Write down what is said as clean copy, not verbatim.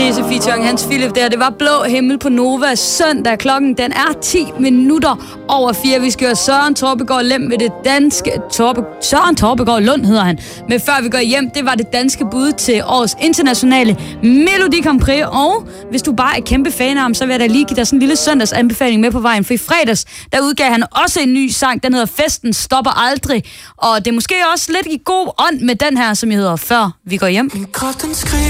Kese featuring Hans Philip der. Det var Blå Himmel på Nova søndag. Klokken den er 4:10. Vi skal høre Søren Torpegaard Lem med det danske... Søren Torpegaard Lund hedder han. Men før vi går hjem, det var det danske bud til årets internationale Melodi Grand Prix. Og hvis du bare er kæmpe fan af ham, så vil jeg da lige give dig sådan en lille søndagsanbefaling med på vejen. For i fredags, der udgav han også en ny sang. Den hedder Festen Stopper Aldrig. Og det er måske også lidt i god ånd med den her, som hedder Før vi går hjem.